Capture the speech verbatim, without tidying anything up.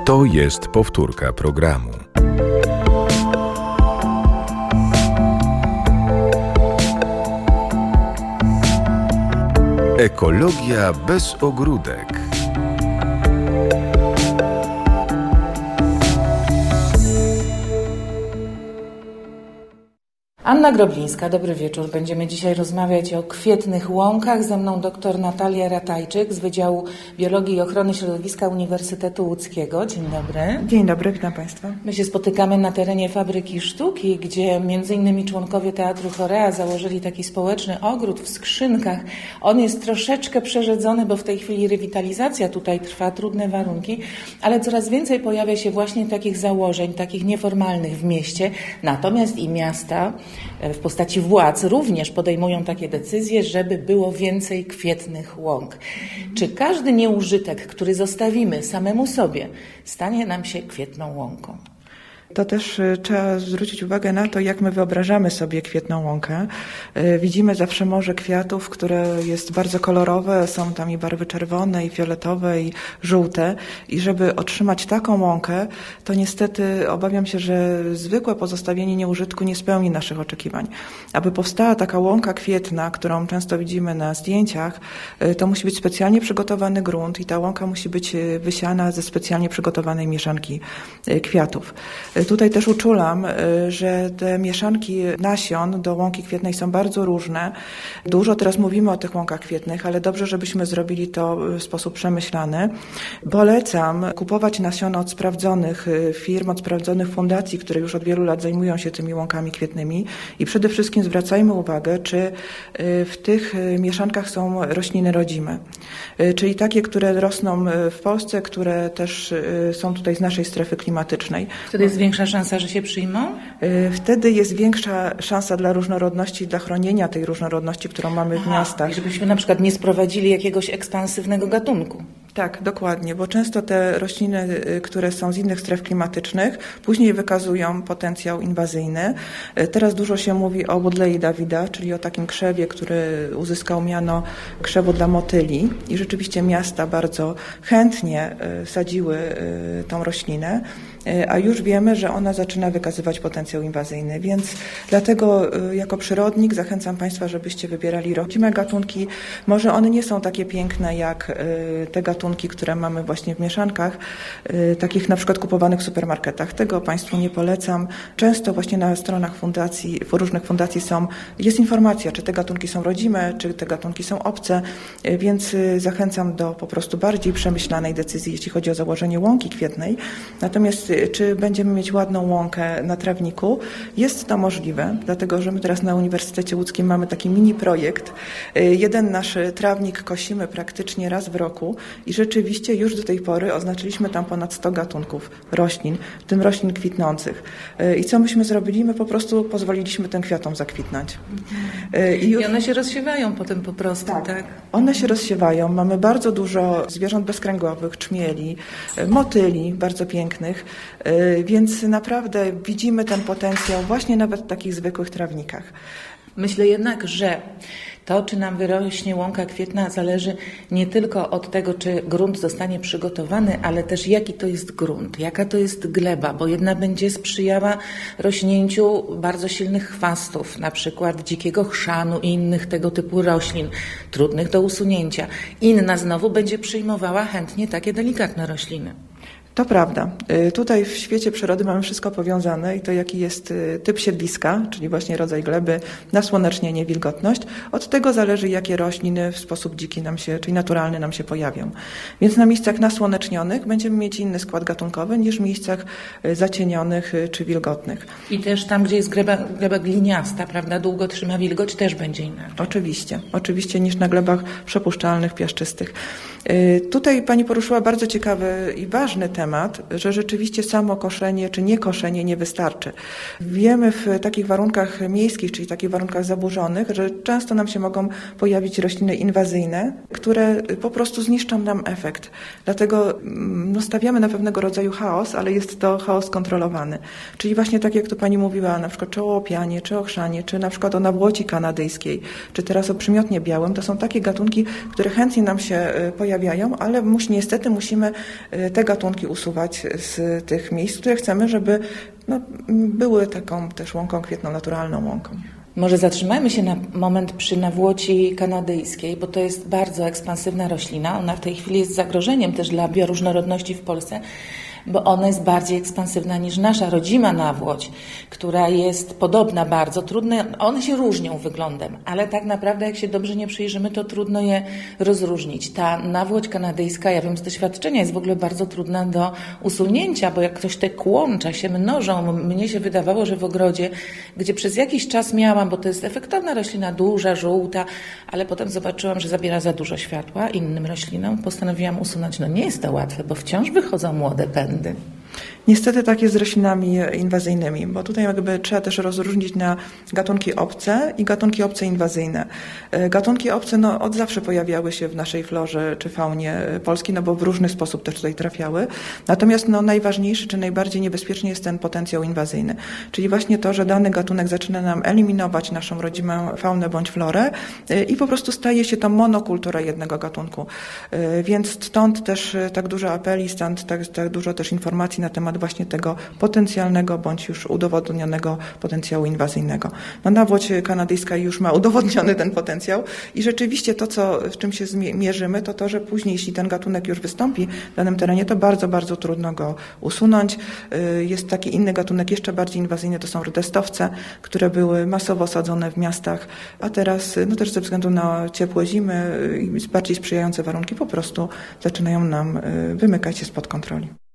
To jest powtórka programu. Ekologia bez ogródek. Anna Groblińska, dobry wieczór. Będziemy dzisiaj rozmawiać o kwietnych łąkach. Ze mną dr Natalia Ratajczyk z Wydziału Biologii i Ochrony Środowiska Uniwersytetu Łódzkiego. Dzień dobry. Dzień dobry, witam Państwa. My się spotykamy na terenie Fabryki Sztuki, gdzie między innymi członkowie Teatru Chorea założyli taki społeczny ogród w Skrzynkach. On jest troszeczkę przerzedzony, bo w tej chwili rewitalizacja tutaj trwa, trudne warunki, ale coraz więcej pojawia się właśnie takich założeń, takich nieformalnych w mieście. Natomiast i miasta w postaci władz również podejmują takie decyzje, żeby było więcej kwietnych łąk. Czy każdy nieużytek, który zostawimy samemu sobie, stanie nam się kwietną łąką? To też trzeba zwrócić uwagę na to, jak my wyobrażamy sobie kwietną łąkę. Widzimy zawsze morze kwiatów, które jest bardzo kolorowe, są tam i barwy czerwone, i fioletowe, i żółte. I żeby otrzymać taką łąkę, to niestety obawiam się, że zwykłe pozostawienie nieużytku nie spełni naszych oczekiwań. Aby powstała taka łąka kwietna, którą często widzimy na zdjęciach, to musi być specjalnie przygotowany grunt i ta łąka musi być wysiana ze specjalnie przygotowanej mieszanki kwiatów. Tutaj też uczulam, że te mieszanki nasion do łąki kwietnej są bardzo różne. Dużo teraz mówimy o tych łąkach kwietnych, ale dobrze, żebyśmy zrobili to w sposób przemyślany. Polecam kupować nasiona od sprawdzonych firm, od sprawdzonych fundacji, które już od wielu lat zajmują się tymi łąkami kwietnymi i przede wszystkim zwracajmy uwagę, czy w tych mieszankach są rośliny rodzime, czyli takie, które rosną w Polsce, które też są tutaj z naszej strefy klimatycznej. Wtedy jest większa szansa, że się przyjmą? Wtedy jest większa szansa dla różnorodności, dla chronienia tej różnorodności, którą mamy Aha, w miastach. I żebyśmy na przykład nie sprowadzili jakiegoś ekspansywnego gatunku. Tak, dokładnie, bo często te rośliny, które są z innych stref klimatycznych, później wykazują potencjał inwazyjny. Teraz dużo się mówi o Buddleii Davida, czyli o takim krzewie, który uzyskał miano krzewu dla motyli i rzeczywiście miasta bardzo chętnie sadziły tą roślinę, a już wiemy, że ona zaczyna wykazywać potencjał inwazyjny, więc dlatego jako przyrodnik zachęcam Państwa, żebyście wybierali rodzime gatunki. Może one nie są takie piękne jak te gatunki, które mamy właśnie w mieszankach, takich na przykład kupowanych w supermarketach. Tego Państwu nie polecam. Często właśnie na stronach fundacji, różnych fundacji są, jest informacja, czy te gatunki są rodzime, czy te gatunki są obce, więc zachęcam do po prostu bardziej przemyślanej decyzji, jeśli chodzi o założenie łąki kwietnej. Natomiast czy będziemy mieć ładną łąkę na trawniku? Jest to możliwe, dlatego że my teraz na Uniwersytecie Łódzkim mamy taki mini projekt. Jeden nasz trawnik kosimy praktycznie raz w roku i rzeczywiście już do tej pory oznaczyliśmy tam ponad sto gatunków roślin, w tym roślin kwitnących. I co myśmy zrobili? My po prostu pozwoliliśmy tym kwiatom zakwitnąć. I, już... I one się rozsiewają potem po prostu, tak. tak? One się rozsiewają. Mamy bardzo dużo zwierząt bezkręgowych, czmieli, motyli bardzo pięknych, więc naprawdę widzimy ten potencjał właśnie nawet w takich zwykłych trawnikach. Myślę jednak, że to, czy nam wyrośnie łąka kwietna, zależy nie tylko od tego, czy grunt zostanie przygotowany, ale też jaki to jest grunt, jaka to jest gleba, bo jedna będzie sprzyjała rośnięciu bardzo silnych chwastów, na przykład dzikiego chrzanu i innych tego typu roślin, trudnych do usunięcia. Inna znowu będzie przyjmowała chętnie takie delikatne rośliny. To prawda. Tutaj w świecie przyrody mamy wszystko powiązane i to jaki jest typ siedliska, czyli właśnie rodzaj gleby, nasłonecznienie, wilgotność. Od tego zależy, jakie rośliny w sposób dziki nam się, czyli naturalny nam się pojawią. Więc na miejscach nasłonecznionych będziemy mieć inny skład gatunkowy niż w miejscach zacienionych czy wilgotnych. I też tam, gdzie jest gleba, gleba gliniasta, prawda, długo trzyma wilgoć, też będzie inaczej. Oczywiście, oczywiście niż na glebach przepuszczalnych, piaszczystych. Tutaj Pani poruszyła bardzo ciekawy i ważny temat, że rzeczywiście samo koszenie czy niekoszenie nie wystarczy. Wiemy w takich warunkach miejskich, czyli takich warunkach zaburzonych, że często nam się mogą pojawić rośliny inwazyjne, które po prostu zniszczą nam efekt. Dlatego no, stawiamy na pewnego rodzaju chaos, ale jest to chaos kontrolowany. Czyli właśnie tak jak tu Pani mówiła, na przykład czy o łopianie, czy o chrzanie, czy na przykład o nawłoci kanadyjskiej, czy teraz o przymiotnie białym, to są takie gatunki, które chętnie nam się pojawiają, ale musi, niestety musimy te gatunki usuwać z tych miejsc, które chcemy, żeby no, były taką też łąką kwietną, naturalną łąką. Może zatrzymajmy się na moment przy nawłoci kanadyjskiej, bo to jest bardzo ekspansywna roślina. Ona w tej chwili jest zagrożeniem też dla bioróżnorodności w Polsce, bo ona jest bardziej ekspansywna niż nasza rodzima nawłoć, która jest podobna bardzo, trudne, one się różnią wyglądem, ale tak naprawdę jak się dobrze nie przyjrzymy, to trudno je rozróżnić. Ta nawłoć kanadyjska, ja wiem z doświadczenia, jest w ogóle bardzo trudna do usunięcia, bo jak ktoś te kłącza się mnożą, mnie się wydawało, że w ogrodzie, gdzie przez jakiś czas miałam, bo to jest efektowna roślina, duża, żółta, ale potem zobaczyłam, że zabiera za dużo światła innym roślinom, postanowiłam usunąć. No nie jest to łatwe, bo wciąż wychodzą młode pędy. Niestety tak jest z roślinami inwazyjnymi, bo tutaj jakby trzeba też rozróżnić na gatunki obce i gatunki obce inwazyjne. Gatunki obce no, od zawsze pojawiały się w naszej florze czy faunie Polski, no bo w różny sposób też tutaj trafiały. Natomiast no, najważniejszy czy najbardziej niebezpieczny jest ten potencjał inwazyjny, czyli właśnie to, że dany gatunek zaczyna nam eliminować naszą rodzimą faunę bądź florę i po prostu staje się to monokultura jednego gatunku. Więc stąd też tak dużo apeli, stąd tak, tak dużo też informacji na temat właśnie tego potencjalnego bądź już udowodnionego potencjału inwazyjnego. No, nawłoć kanadyjska już ma udowodniony ten potencjał i rzeczywiście to, co, w czym się mierzymy, to to, że później, jeśli ten gatunek już wystąpi w danym terenie, to bardzo, bardzo trudno go usunąć. Jest taki inny gatunek, jeszcze bardziej inwazyjny, to są rydestowce, które były masowo sadzone w miastach, a teraz, no też ze względu na ciepłe zimy i bardziej sprzyjające warunki, po prostu zaczynają nam wymykać się spod kontroli.